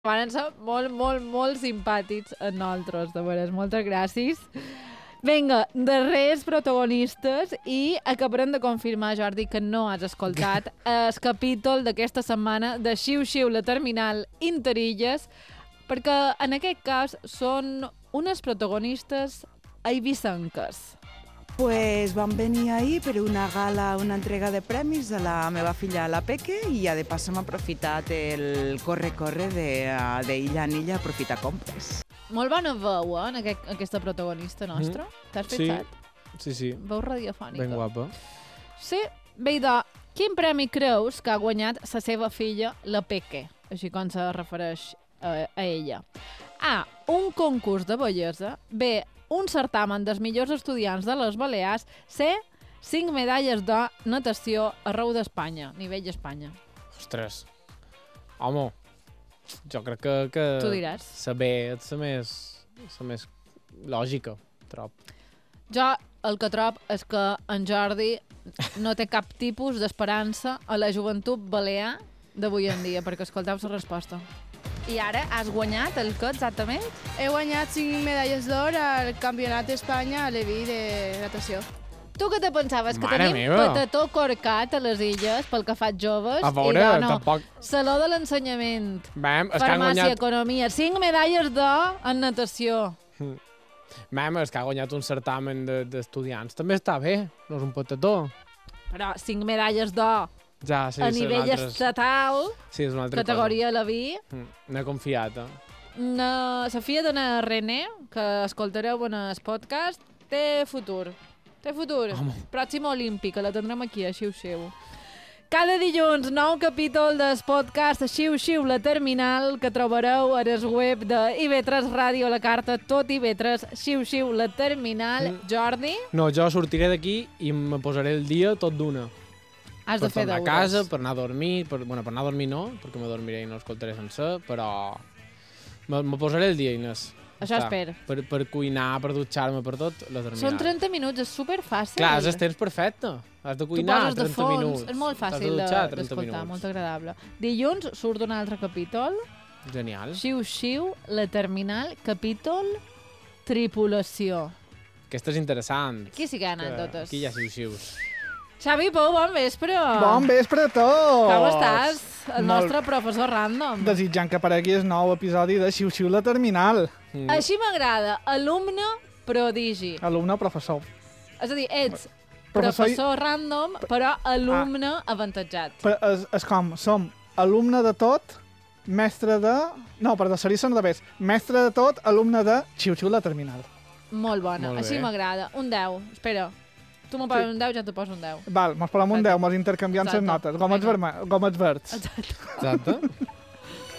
Van ser molt simpàtics a nosaltres, de veres. Moltes gràcies. Vinga, darrers protagonistes i acabarem de confirmar, Jordi, que no has escoltat el capítol d'aquesta setmana de Xiu-Xiu, la terminal Interilles, perquè en aquest cas són unes protagonistes eivissenques. Pues van venir ahir per una gala, una entrega de premis de la meva filla, la Peque, i de pas hem aprofitat el corre-corre d'illa en illa, aprofitar compres. Molt bona veu, en aquesta protagonista nostra. T'has fixat? Sí. Veu radiofònica. Ben guapa. Sí. Bé, quin premi creus que ha guanyat la seva filla, la Peque? Així com se refereix a ella. A. Un concurs de bellesa. B. Un certamen dels millors estudiants de les Balears. C. 5 medalles de natació arreu d'Espanya, nivell Espanya. Ostres. Home, jo crec que Tu diràs. saber és la més lògica, trob. Jo el que trob és que en Jordi no té cap tipus d'esperança a la joventut balear d'avui en dia, perquè escolteu la resposta. I ara has guanyat el que exactament? He guanyat 5 medalles d'or al Campionat d'Espanya a Leví de natació. Tu què te pensaves? Que Mare tenim meva. patató corcat a les illes pel que faig joves? A veure, I no, tampoc... Saló de l'ensenyament, Mem, és que han farmàcia, guanyat... economia, 5 medalles d'or en natació. Mem, és que ha guanyat un certamen d'estudiants. També està bé, no és un patató. Però 5 medalles d'or Ja, sí, a són nivell altres... estatal, Sí, és una altra categoria Leví. cosa. N'he confiat, La filla d'una René, que escoltareu en el podcast, té futur. Té futur. Home. Pròxima olímpica, la tindrem aquí a Xiu-Xiu. Cada dilluns, nou capítol del podcast Xiu-Xiu, la terminal, que trobareu a el web de IB3 Ràdio, la carta, tot IB3, Xiu-Xiu, la terminal. Jordi, No, jo sortiré d'aquí i me posaré el dia tot d'una. has de fer tornar a deures. casa, per anar a dormir, per anar a dormir no, perquè me dormiré i no escoltaré sencer, però me posaré el dia, Inés. Això Ja està. espero. Per cuinar, per dutxar-me, per tot, la terminal. Són 30 minuts, és superfàcil. Clar, és el temps perfecte. Has de Tu cuinar poses de 30 fons, minuts. és molt T'has fàcil de dutxar 30 d'escoltar, minuts. molt agradable. Dilluns surt un altre capítol, Genial. Xiu-Xiu, la terminal, capítol tripulació. Aquesta és interessant. Aquí sí que hi ha anècdotes. Aquí hi ha xiu-xius. Xavi Pou, bon vespre. Bon vespre a tots! Com estàs? El Molt. nostre professor random. Desitjant que aparegui el nou episodi de Xiu-Xiu la terminal. Així m'agrada, alumne prodigi. Alumne, professor. És a dir, ets Professor i- professor random, però alumne avantatjat. Però és com, som alumne de tot, mestre de... No, per de seria al revés. Mestre de tot, alumne de Xiu-Xiu la terminal. Molt bona, Molt bé. així m'agrada. Un 10, espera. Tu m'ho poses un 10, ja t'ho poso un 10. Val, mos posem un 10, mos intercanviem les Exacte. notes. Vinga. Gomets verds. Exacte. Exacte.